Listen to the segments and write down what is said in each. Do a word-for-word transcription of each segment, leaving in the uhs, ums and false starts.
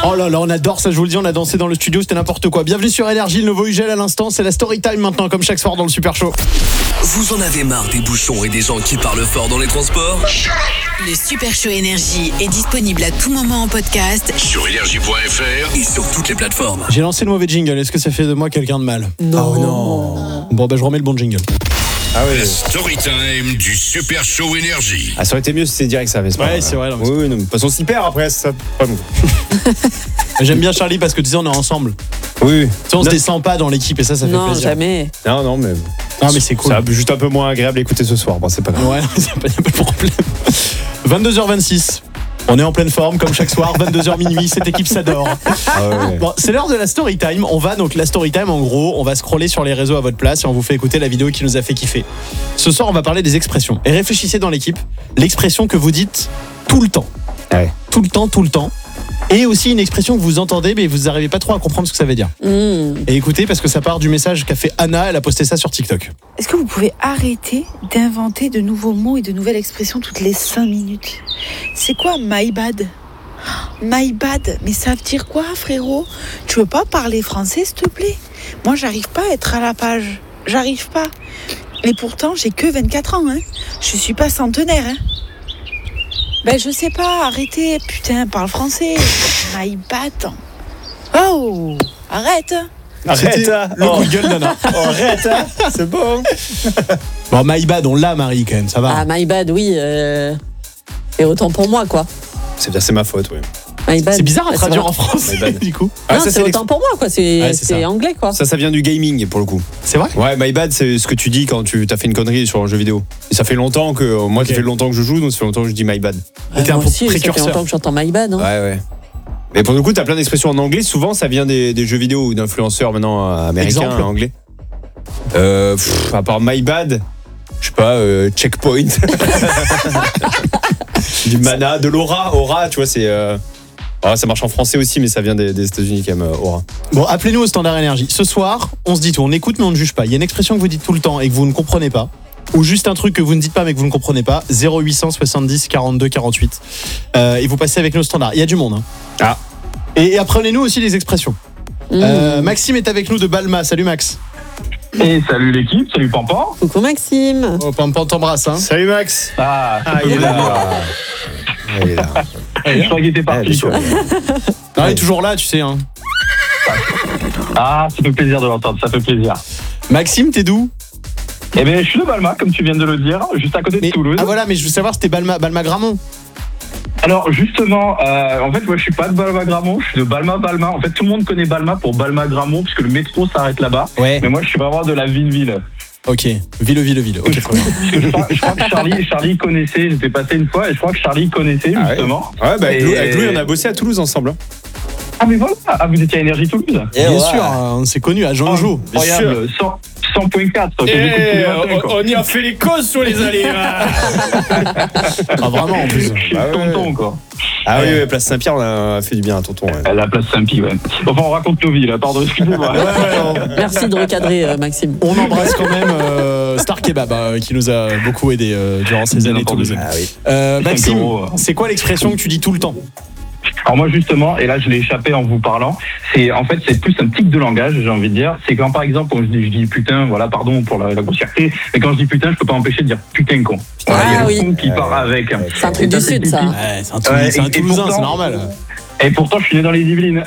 Oh là là, on adore ça, je vous le dis, on a dansé dans le studio, c'était n'importe quoi. Bienvenue sur Énergie, le nouveau Ugel à l'instant, c'est la story time maintenant, comme chaque soir dans le Super Show. Vous en avez marre des bouchons et des gens qui parlent fort dans les transports ? Le Super Show Énergie est disponible à tout moment en podcast sur énergie point f r et sur toutes les plateformes. J'ai lancé le mauvais jingle, est-ce que ça fait de moi quelqu'un de mal ? Non. Oh non. Bon bah je remets le bon jingle. Ah oui. La story time du Super Show Énergie. Ah, ça aurait été mieux si c'était direct, ça avait. Ouais, c'est vrai. Non, oui, oui, non, de toute façon, s'y perd après, ça. Pas bon. J'aime bien Charlie parce que tu sais, on est ensemble. Oui. Tu sais, on se non. descend pas dans l'équipe et ça, ça fait Non, plaisir. jamais. Non, non, mais. Ah, mais c'est cool. Ça juste un peu moins agréable à écouter ce soir. Bon, c'est pas grave. Ouais, c'est pas, y a pas de problème. vingt-deux heures vingt-six. On est en pleine forme, comme chaque soir, vingt-deux heures minuit, cette équipe s'adore. Ah ouais. Bon, c'est l'heure de la story time. On va donc la story time, en gros, on va scroller sur les réseaux à votre place et on vous fait écouter la vidéo qui nous a fait kiffer. Ce soir, on va parler des expressions. Et réfléchissez dans l'équipe, l'expression que vous dites tout le temps. Ouais. Tout le temps, tout le temps. Et aussi une expression que vous entendez, mais vous n'arrivez pas trop à comprendre ce que ça veut dire. Mmh. Et écoutez, parce que ça part du message qu'a fait Anna, elle a posté ça sur TikTok. Est-ce que vous pouvez arrêter d'inventer de nouveaux mots et de nouvelles expressions toutes les cinq minutes ? C'est quoi my bad ? My bad, mais ça veut dire quoi, frérot ? Tu veux pas parler français, s'il te plaît ? Moi, j'arrive pas à être à la page. J'arrive pas. Et pourtant, j'ai que vingt-quatre ans, hein. Je suis pas centenaire, hein. Ben, je sais pas, arrêtez. Putain, parle français. My bad. Oh, arrête. Arrête, C'était hein. le Oh. coup de gueule d'Anna. Oh, arrête, hein. C'est bon. Bon, my bad, on l'a, Marie, quand même, ça va. Ah, my bad, oui. Euh... Et autant pour moi, quoi. C'est bien, c'est ma faute, oui. My bad. C'est bizarre à Bah, traduire c'est en français, My bad. du coup. Ah, Non, ça, c'est l'ex- autant pour moi, quoi. C'est, Ouais, c'est c'est ça. anglais, quoi. Ça, ça vient du gaming pour le coup. C'est vrai ? Ouais, my bad, c'est ce que tu dis quand tu t'as fait une connerie sur un jeu vidéo. Et ça fait longtemps que euh, moi, Ok. ça fait longtemps que je joue, donc ça fait longtemps que je dis my bad. T'es un moi peu aussi, ça fait précurseur. longtemps que j'entends my bad. Hein. Ouais, ouais. Mais pour le coup, t'as plein d'expressions en anglais. Souvent, ça vient des, des jeux vidéo ou d'influenceurs maintenant euh, américains, Exemple. anglais. Euh, pff, à part my bad, je sais pas, euh, checkpoint. Du mana, de l'aura, aura, tu vois, c'est. Euh... ah, ça marche en français aussi, mais ça vient des, des États-Unis quand même, euh, aura. Bon, appelez-nous au standard énergie. Ce soir, on se dit tout, on écoute mais on ne juge pas. Il y a une expression que vous dites tout le temps et que vous ne comprenez pas. Ou juste un truc que vous ne dites pas mais que vous ne comprenez pas. zéro huit cent soixante-dix quarante-deux quarante-huit. Euh, et vous passez avec nos standards. Il y a du monde. Hein. Ah. Et apprenez-nous aussi les expressions. Mmh. Euh, Maxime est avec nous de Balma. Salut Max. Et salut l'équipe, salut Pampan. Coucou Maxime. Oh, Pampan t'embrasse. Hein. Salut Max. Ah, Ah, il est là. Ah, il est là. je crois qu'il était Ah, parti. bien sûr. quoi. Ah, il est toujours là, tu sais. Hein. Ah, ça fait plaisir de l'entendre, ça fait plaisir. Maxime, t'es d'où ? Eh bien, je suis de Balma, comme tu viens de le dire, juste à côté de Mais- Toulouse. Ah voilà, mais je veux savoir, c'était Balma, Balma Gramont. Alors, justement, euh, en fait, moi, je suis pas de Balma-Gramont, je suis de Balma-Balma. En fait, tout le monde connaît Balma pour Balma-Gramont, puisque le métro s'arrête là-bas. Ouais. Mais moi, je suis vraiment de la ville-ville. Ok. Ville, ville, ville. Ok, très bien. Parce que je, crois, je crois que Charlie, Charlie connaissait, j'étais passé une fois, et je crois que Charlie connaissait, Ah ouais. justement. Ouais, bah, avec Et- Lou, avec Lou, on a bossé à Toulouse ensemble. hein. Ah, mais voilà, ah, vous étiez à Énergie Toulouse. Bien sûr, hein, on s'est connus à Jean-Jo. Incroyable, cent virgule quatre. Je l'écoute tous les matins, quoi. on y a fait les causes sur les allées. Ah, vraiment, en plus. Je suis Ah ouais. tonton, quoi. Ah oui, ouais, Place Saint-Pierre, on a fait du bien à tonton. Ouais. À la place Saint-Pie, ouais. Enfin, on raconte nos vies, là, pardon, excusez-moi. Merci de recadrer, euh, Maxime. On embrasse quand même euh, Star Kebab euh, qui nous a beaucoup aidé euh, durant ces Bien années entendu. toulousaines. Ah oui. Euh, Maxime, cinq euros, euh. c'est quoi l'expression que tu dis tout le temps ? Alors moi justement, et là je l'ai échappé en vous parlant, c'est en fait c'est plus un tic de langage, j'ai envie de dire. C'est quand par exemple quand je dis, je dis putain, voilà pardon pour la, la grossièreté, mais quand je dis putain, je peux pas m'empêcher de dire putain con. Voilà, il y a Ah le oui. con qui Ouais, part ouais. avec. C'est un truc du sud, ça. Ouais, c'est un, Toulouse- Ouais, c'est un et- et Toulousain, pourtant- c'est normal. Et pourtant je suis né dans les Yvelines.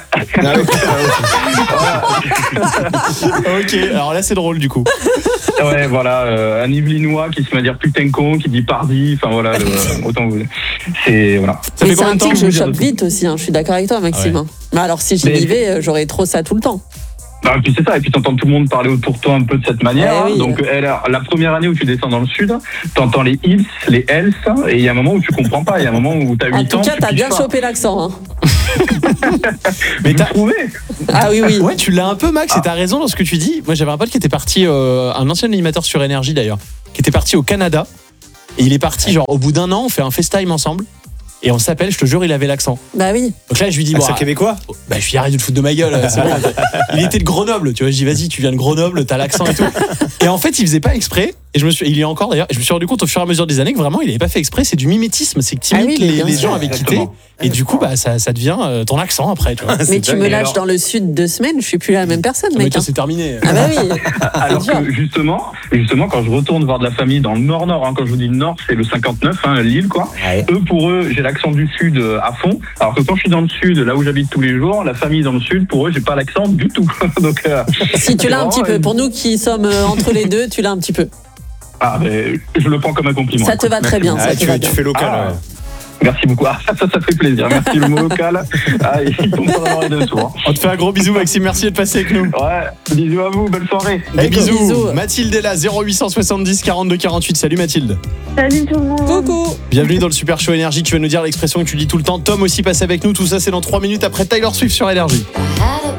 Ok, alors là c'est drôle du coup. Ouais voilà, euh, un Yvelinois qui se met à dire putain con, qui dit pardi, enfin voilà, le, autant vous. C'est voilà. Ça Mais fait c'est combien un de temps tic que que je vous dire chope de- vite aussi, hein. Je suis d'accord avec toi, Maxime. Ouais. hein. Mais alors, si j'y Mais- vivais, euh, j'aurais trop ça tout le temps. Bah, et puis c'est ça, et puis t'entends tout le monde parler autour de toi un peu de cette manière. Eh hein. oui. Donc elle, la première année où tu descends dans le sud, t'entends les ils, les elles, et il y a un moment où tu comprends pas, il y a un moment où t'as huit En ans. tout cas, tu t'as piges bien pas. chopé l'accent. Hein. Mais Vous t'as- trouvez Ah oui, oui. Ouais, tu l'as un peu, Max, et t'as raison dans ce que tu dis. Moi, j'avais un pote qui était parti, euh, un ancien animateur sur Énergie d'ailleurs, qui était parti au Canada. Et il est parti, genre, au bout d'un an, on fait un FaceTime ensemble. Et on s'appelle, je te jure, il avait l'accent. Bah oui. Donc là, je lui dis, Ah, bon, c'est québécois. bah, je suis arrête de te foutre de ma gueule. c'est bon. Il était de Grenoble, tu vois. Je dis, vas-y, tu viens de Grenoble, t'as l'accent et tout. Et en fait, il faisait pas exprès. Et je me suis, il y a encore d'ailleurs, et je me suis rendu compte au fur et à mesure des années que vraiment il avait pas fait exprès, c'est du mimétisme, c'est que tu Ah imites oui, mais les, bien les sûr. gens avec qui t'es, Exactement. et du coup bah ça, ça devient euh, ton accent après, tu vois. Mais tu me dingue. lâches Alors- dans le sud deux semaines, je suis plus la même personne, Mais mec. toi, hein. c'est terminé. Ah bah oui. Alors C'est dur. que justement, justement, quand je retourne voir de la famille dans le nord-nord, hein, quand je vous dis le nord, c'est le cinquante-neuf, hein, Lille, quoi. Ouais. Eux, pour eux, j'ai l'accent du sud euh, à fond. Alors que quand je suis dans le sud, là où j'habite tous les jours, la famille dans le sud, pour eux, j'ai pas l'accent du tout. Donc, euh, Si tu l'as un petit peu, vraiment, pour nous qui sommes euh, entre les deux, tu l'as un petit peu. ah, ben, je le prends comme un compliment. Ça te va très bien, Ah, ça te tu, va tu bien. fais local. Ah. ouais. Merci beaucoup. Ah, ça, ça fait plaisir. Merci le mot local. Ah, il tombe pas dans l'oreille de sourd. On te fait un gros bisou, Maxime, merci de passer avec nous. Ouais, bisous à vous, belle soirée. Des bisous. Bisous. Mathilde est là, zéro huit cent soixante-dix quarante-deux quarante-huit. Salut Mathilde. Salut tout le monde. Coucou. Bienvenue dans le Super Show Énergie. Tu vas nous dire l'expression que tu dis tout le temps. Tom aussi passe avec nous. Tout ça, c'est dans trois minutes après Taylor Swift sur Énergie.